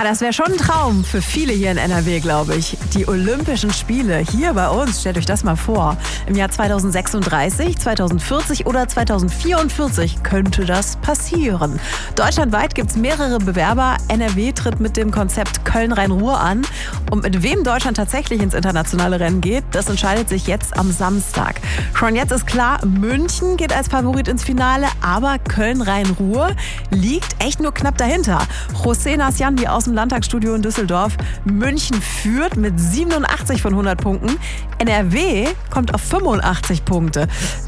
Das wäre schon ein Traum für viele hier in NRW, glaube ich. Die Olympischen Spiele hier bei uns, stellt euch das mal vor. Im Jahr 2036, 2040 oder 2044 könnte das passieren. Deutschlandweit gibt es mehrere Bewerber. NRW tritt mit dem Konzept Köln-Rhein-Ruhr an. Und mit wem Deutschland tatsächlich ins internationale Rennen geht, das entscheidet sich jetzt am Samstag. Schon jetzt ist klar, München geht als Favorit ins Finale, aber Köln-Rhein-Ruhr liegt echt nur knapp dahinter. José Nasciandi aus dem Landtagsstudio in Düsseldorf. München führt mit 87 von 100 Punkten. NRW kommt auf 85 Punkte.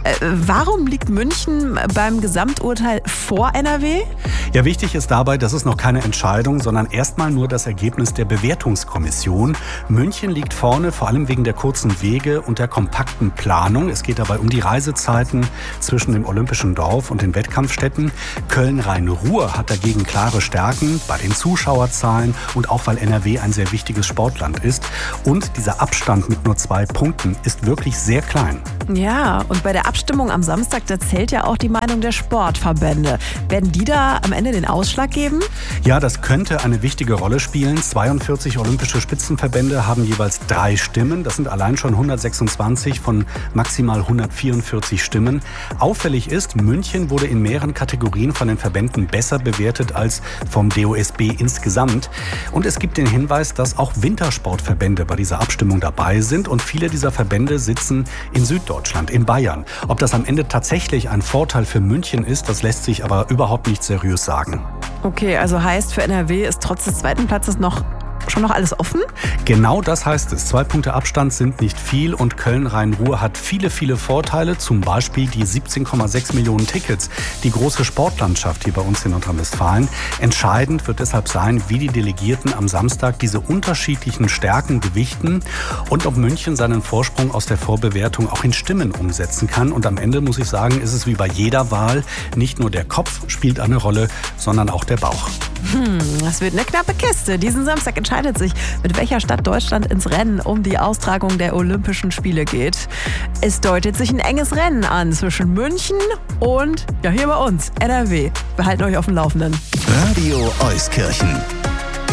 Warum liegt München beim Gesamturteil vor NRW? Ja, wichtig ist dabei, das ist noch keine Entscheidung, sondern erstmal nur das Ergebnis der Bewertungskommission. München liegt vorne, vor allem wegen der kurzen Wege und der kompakten Planung. Es geht dabei um die Reisezeiten zwischen dem Olympischen Dorf und den Wettkampfstätten. Köln-Rhein-Ruhr hat dagegen klare Stärken bei den Zuschauerzahlen und auch weil NRW ein sehr wichtiges Sportland ist. Und dieser Abstand mit nur 2 Punkten ist wirklich sehr klein. Ja, und bei der Abstimmung am Samstag, da zählt ja auch die Meinung der Sportverbände. Werden die da am Ende den Ausschlag geben? Ja, das könnte eine wichtige Rolle spielen. 42 olympische Spitzenverbände haben jeweils 3 Stimmen. Das sind allein schon 126 von maximal 144 Stimmen. Auffällig ist, München wurde in mehreren Kategorien von den Verbänden besser bewertet als vom DOSB insgesamt. Und es gibt den Hinweis, dass auch Wintersportverbände bei dieser Abstimmung dabei sind. Und viele dieser Verbände sitzen in Süddeutschland, in Bayern. Ob das am Ende tatsächlich ein Vorteil für München ist, das lässt sich aber überhaupt nicht seriös sagen. Okay, also heißt für NRW ist trotz des zweiten Platzes schon noch alles offen? Genau das heißt es. 2 Punkte Abstand sind nicht viel und Köln-Rhein-Ruhr hat viele Vorteile. Zum Beispiel die 17,6 Millionen Tickets, die große Sportlandschaft hier bei uns in Nordrhein-Westfalen. Entscheidend wird deshalb sein, wie die Delegierten am Samstag diese unterschiedlichen Stärken gewichten und ob München seinen Vorsprung aus der Vorbewertung auch in Stimmen umsetzen kann. Und am Ende muss ich sagen, ist es wie bei jeder Wahl, nicht nur der Kopf spielt eine Rolle, sondern auch der Bauch. Das wird eine knappe Kiste. Diesen Samstag entscheidet sich, mit welcher Stadt Deutschland ins Rennen um die Austragung der Olympischen Spiele geht. Es deutet sich ein enges Rennen an zwischen München und, ja, hier bei uns, NRW. Wir halten euch auf dem Laufenden. Radio Euskirchen.